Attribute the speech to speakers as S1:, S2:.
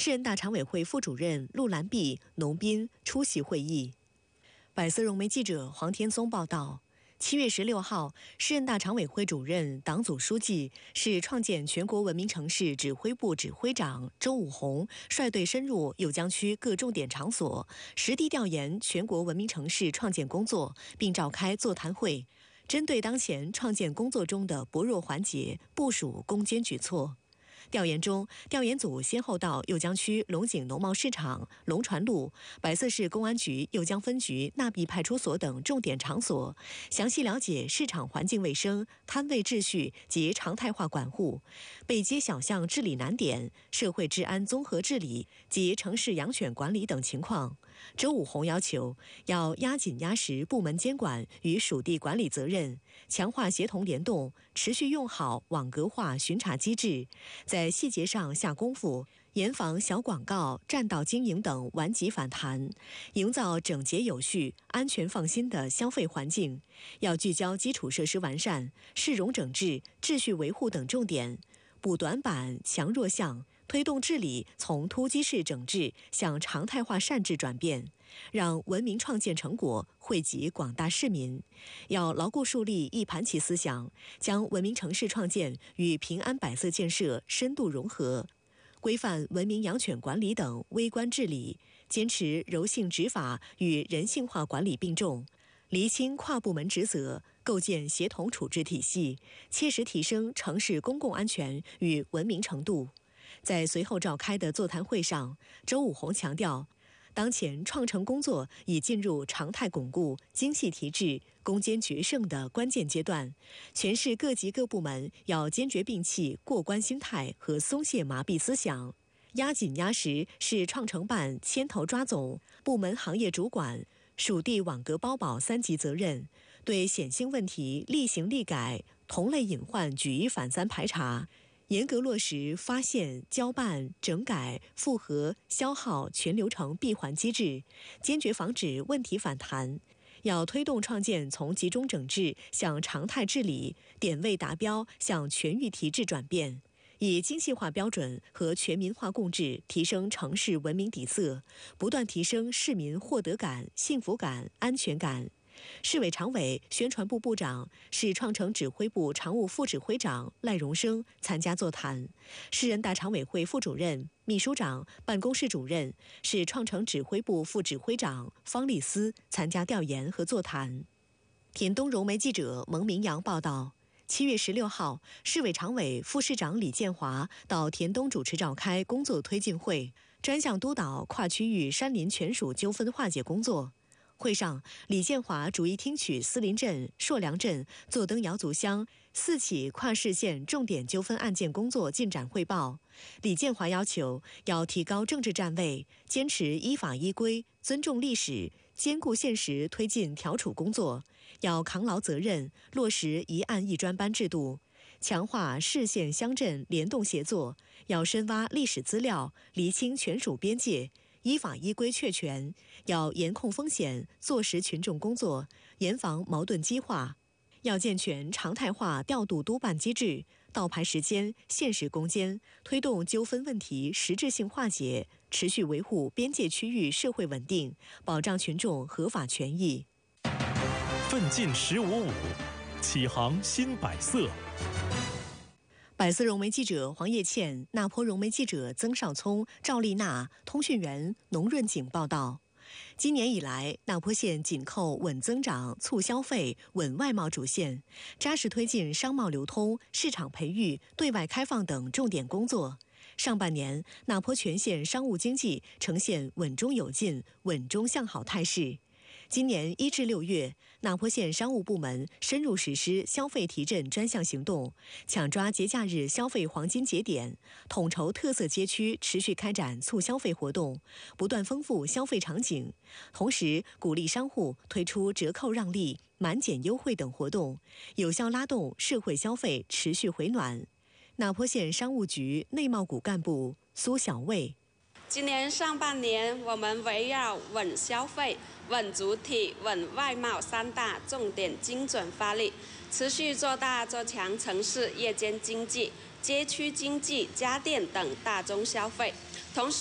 S1: 市人大常委会副主任陆兰碧、农斌出席会议。百色融媒记者黄天松报道。7月16号，市人大常委会主任、党组书记、市创建全国文明城市指挥部指挥长周武红率队深入酉江区各重点场所，实地调研全国文明城市创建工作，并召开座谈会，针对当前创建工作中的薄弱环节，部署攻坚举措。调研中，调研组先后到酉江区龙井农贸市场、龙船路、百色市公安局酉江分局纳碧派出所等重点场所，详细了解市场环境卫生、摊位秩序及常态化管护、北街小巷治理难点、社会治安综合治理及城市养犬管理等情况。周武红要求要压紧压实部门监管与属地管理责任，强化协同联动，持续用好网格化巡查机制，在细节上下功夫，严防小广告、占道经营等顽疾反弹，营造整洁有序、安全放心的消费环境。要聚焦基础设施完善、市容整治、秩序维护等重点，补短板、强弱项，推动治理从突击式整治向常态化善治转变，让文明创建成果惠及广大市民。要牢固树立一盘棋思想，将文明城市创建与平安百色建设深度融合，规范文明养犬管理等微观治理，坚持柔性执法与人性化管理并重，厘清跨部门职责，构建协同处置体系，切实提升城市公共安全与文明程度。在随后召开的座谈会上，周武红强调，当前创城工作已进入常态巩固、精细提质、攻坚决胜的关键阶段，全市各级各部门要坚决摒弃过关心态和松懈麻痹思想，压紧压实市创城办牵头抓总、部门行业主管、属地网格包保3级责任，对显性问题立行立改、同类隐患举一反三排查，严格落实发现、交办、整改、复核、消耗全流程闭环机制，坚决防止问题反弹。要推动创建从集中整治向常态治理、点位达标向全域提质转变，以精细化标准和全民化共治提升城市文明底色，不断提升市民获得感、幸福感、安全感。市委常委、宣传部部长、市创城指挥部常务副指挥长赖荣生参加座谈，市人大常委会副主任、秘书长、办公室主任、市创城指挥部副指挥长方立思参加调研和座谈。田东融媒记者蒙明阳报道。7月16号，市委常委、副市长李建华到田东主持召开工作推进会，专项督导跨区域山林权属纠纷化解工作。会上，李建华逐一听取思林镇、硕梁镇、坐登瑶族乡4起跨市县重点纠纷案件工作进展汇报。李建华要求要提高政治站位，坚持依法依规，尊重历史，兼顾现实推进调处工作，要扛牢责任，落实一案一专班制度，强化市县乡镇联动协作，要深挖历史资料，厘清权属边界，依法依规确权，要严控风险，坐实群众工作，严防矛盾激化。要健全常态化调度督办机制，倒排时间，限时攻坚，推动纠纷问题实质性化解，持续维护边界区域社会稳定，保障群众合法权益。
S2: 奋进155，启航新百色。
S1: 百色融媒记者黄叶倩、那坡融媒记者曾少聪、赵丽娜、通讯员农润景报道。今年以来，那坡县紧扣稳增长、促消费、稳外贸主线，扎实推进商贸流通、市场培育、对外开放等重点工作。上半年，那坡全县商务经济呈现稳中有进、稳中向好态势。今年1至6月，那坡县商务部门深入实施消费提振专项行动，抢抓节假日消费黄金节点，统筹特色街区持续开展促消费活动，不断丰富消费场景，同时鼓励商户推出折扣让利、满减优惠等活动，有效拉动社会消费持续回暖。那坡县商务局内贸股干部苏小卫。
S3: 今年上半年，我们围绕稳消费、稳主体、稳外贸3大重点精准发力，持续做大做强城市夜间经济、街区经济、家电等大宗消费，同时